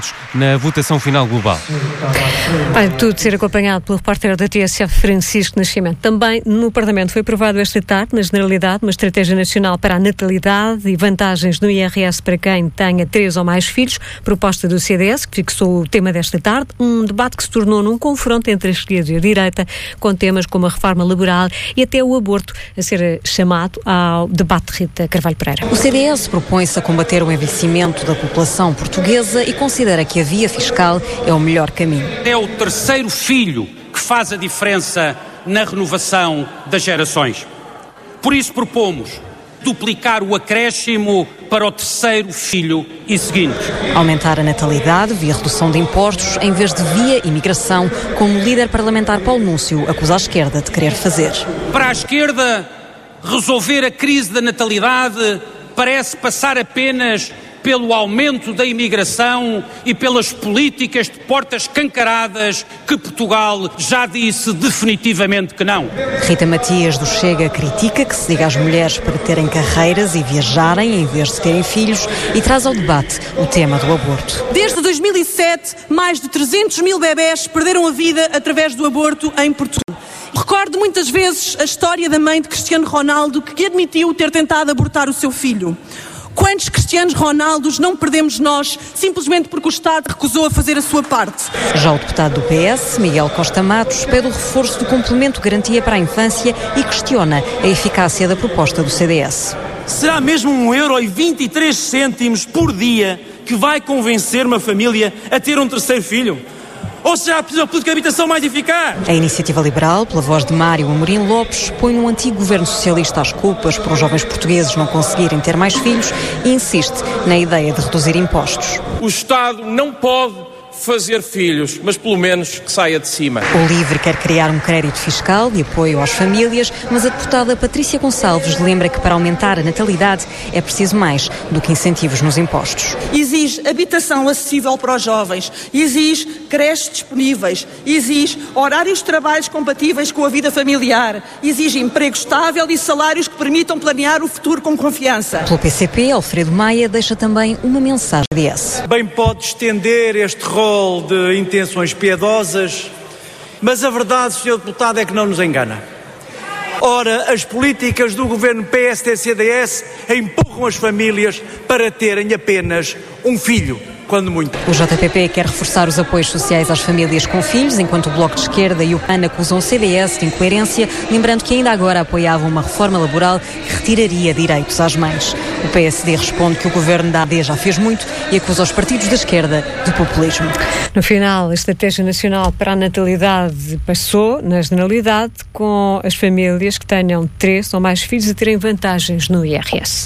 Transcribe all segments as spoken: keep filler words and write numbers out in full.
na votação final global. Vai tudo ser acompanhado pelo repórter da T S F, Francisco Nascimento. Também no Parlamento foi aprovado esta tarde, na Generalidade, uma estratégia nacional para a natalidade e vantagens no I R S para quem tenha três ou mais filhos, proposta do C D S, que fixou o tema desta tarde, um debate que se tornou num confronto entre a esquerda e a direita, com temas como a reforma laboral e até o aborto a ser chamado ao debate de Rita Carvalho Pereira. O C D S propõe-se a combater o envelhecimento da população portuguesa e considera que a via fiscal é o melhor caminho. É o terceiro filho que faz a diferença na renovação das gerações. Por isso propomos duplicar o acréscimo para o terceiro filho e seguintes. Aumentar a natalidade via redução de impostos em vez de via imigração, como o líder parlamentar Paulo Núncio acusa a esquerda de querer fazer. Para a esquerda, resolver a crise da natalidade parece passar apenas pelo aumento da imigração e pelas políticas de portas escancaradas que Portugal já disse definitivamente que não. Rita Matias do Chega critica que se diga às mulheres para terem carreiras e viajarem em vez de terem filhos e traz ao debate o tema do aborto. Desde dois mil e sete, mais de trezentos mil bebés perderam a vida através do aborto em Portugal. Recordo muitas vezes a história da mãe de Cristiano Ronaldo que admitiu ter tentado abortar o seu filho. Quantos Cristianos Ronaldos não perdemos nós simplesmente porque o Estado recusou a fazer a sua parte? Já o deputado do P S, Miguel Costa Matos, pede o reforço do complemento de garantia para a infância e questiona a eficácia da proposta do C D S. Será mesmo um euro e vinte e três cêntimos por dia que vai convencer uma família a ter um terceiro filho? Ou será a política de habitação mais eficaz? A Iniciativa Liberal, pela voz de Mário Amorim Lopes, põe no antigo governo socialista as culpas por os jovens portugueses não conseguirem ter mais filhos e insiste na ideia de reduzir impostos. O Estado não pode fazer filhos, mas pelo menos que saia de cima. O LIVRE quer criar um crédito fiscal de apoio às famílias, mas a deputada Patrícia Gonçalves lembra que para aumentar a natalidade é preciso mais do que incentivos nos impostos. Exige habitação acessível para os jovens, exige creches disponíveis, exige horários de trabalhos compatíveis com a vida familiar, exige emprego estável e salários que permitam planear o futuro com confiança. Pelo P C P, Alfredo Maia deixa também uma mensagem D S. Bem pode estender este rol de intenções piedosas, mas a verdade, senhor deputado, é que não nos engana. Ora, as políticas do governo P S D C D S empurram as famílias para terem apenas um filho, quando muito. O J P P quer reforçar os apoios sociais às famílias com filhos, enquanto o Bloco de Esquerda e o P A N acusam o C D S de incoerência, lembrando que ainda agora apoiavam uma reforma laboral que retiraria direitos às mães. O P S D responde que o governo da A D já fez muito e acusa os partidos da esquerda de populismo. No final, a Estratégia Nacional para a Natalidade passou, na Generalidade, com as famílias que tenham três ou mais filhos a terem vantagens no I R S.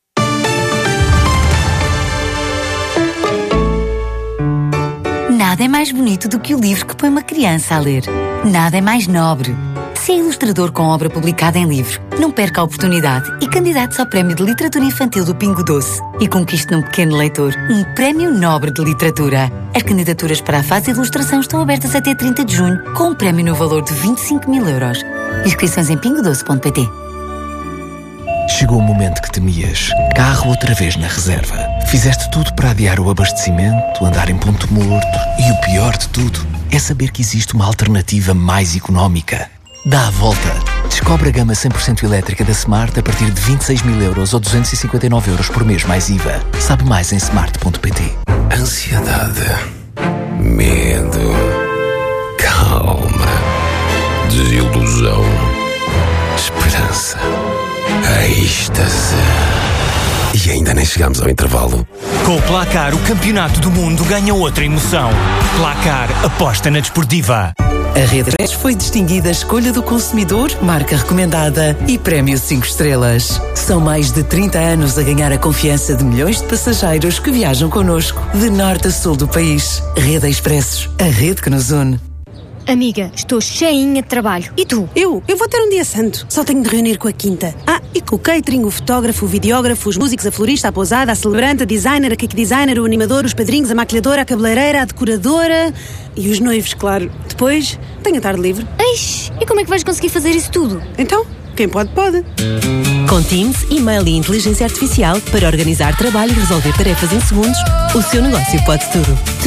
Nada é mais bonito do que o livro que põe uma criança a ler. Nada é mais nobre. Se é ilustrador com obra publicada em livro, não perca a oportunidade e candidate-se ao Prémio de Literatura Infantil do Pingo Doce e conquiste num pequeno leitor um Prémio Nobre de Literatura. As candidaturas para a fase de ilustração estão abertas até trinta de junho, com um prémio no valor de vinte e cinco mil euros. Inscrições em pingo doce ponto pt. Chegou o momento que temias. Carro outra vez na reserva. Fizeste tudo para adiar o abastecimento, andar em ponto morto. E o pior de tudo é saber que existe uma alternativa mais económica. Dá a volta. Descobre a gama cem por cento elétrica da Smart a partir de vinte e seis mil euros ou duzentos e cinquenta e nove euros por mês mais I V A. Sabe mais em smart ponto pt. Ansiedade. Medo. Calma. Desilusão. Esperança. Êxtase. E ainda nem chegamos ao intervalo. Com o Placar, o campeonato do mundo ganha outra emoção. Placar, aposta na desportiva. A Rede Express foi distinguida a escolha do consumidor, marca recomendada e prémio cinco estrelas. São mais de trinta anos a ganhar a confiança de milhões de passageiros que viajam connosco, de norte a sul do país. Rede Expressos, a rede que nos une. Amiga, estou cheinha de trabalho. E tu? Eu? Eu vou ter um dia santo. Só tenho de reunir com a quinta. Ah, e com o catering, o fotógrafo, o videógrafo, os músicos, a florista, a pousada, a celebrante, a designer, a cake designer, o animador, os padrinhos, a maquilhadora, a cabeleireira, a decoradora e os noivos, claro. Depois, tenho a tarde livre. Eish, e como é que vais conseguir fazer isso tudo? Então, quem pode, pode. Com Teams, e-mail e inteligência artificial para organizar trabalho e resolver tarefas em segundos, o seu negócio pode tudo.